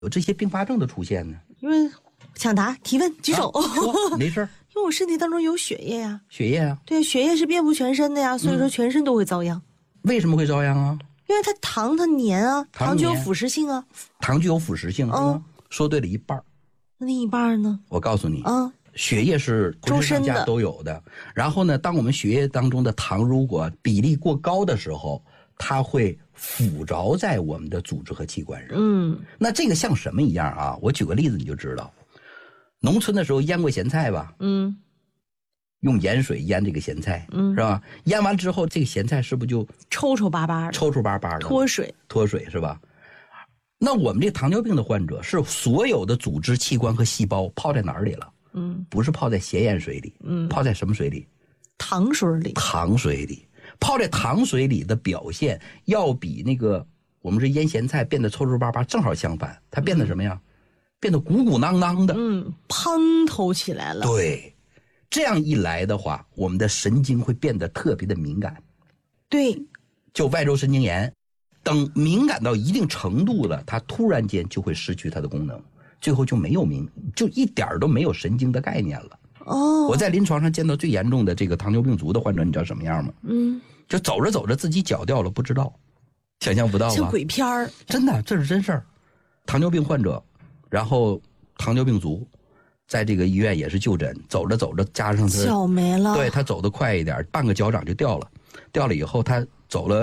有这些并发症的出现呢？ 因为抢答提问举手， 说没事。 因为我身体当中有血液呀。 血液啊？ 对，血液是遍布全身的呀，所以说全身都会遭殃。 为什么会遭殃啊？ 因为它糖它粘啊，糖具有粘腐蚀性啊。 糖具有腐蚀性是吗？说对了一半。 那另一半呢？ 我告诉你啊， 血液是浑身上下都有的。然后呢，当我们血液当中的糖如果比例过高的时候，它会附着在我们的组织和器官上。那这个像什么一样啊？我举个例子你就知道。农村的时候腌过咸菜吧？用盐水腌这个咸菜，是吧？腌完之后，这个咸菜是不是就抽抽巴巴的？ 抽抽巴巴的， 脱水是吧？那我们这糖尿病的患者是所有的组织、器官和细胞泡在哪儿里了？不是泡在咸盐水里，泡在什么水里？ 糖水里。 糖水里，泡在糖水里的表现要比那个我们这腌咸菜变得抽抽巴巴正好相反，它变得什么呀？变得鼓鼓囊囊的， 滂透起来了。 对，这样一来的话，我们的神经会变得特别的敏感。 对， 就外周神经炎，等敏感到一定程度了，它突然间就会失去它的功能，最后就没有就一点都没有神经的概念了。我在临床上见到最严重的这个糖尿病足的患者，你知道什么样吗？就走着走着自己脚掉了，不知道，想象不到吧？ 像鬼片儿。 真的，这是真事儿。糖尿病患者。然后糖尿病足，在这个医院也是就诊，走着走着加上他脚没了， 对他走得快一点，半个脚掌就掉了，掉了以后他走了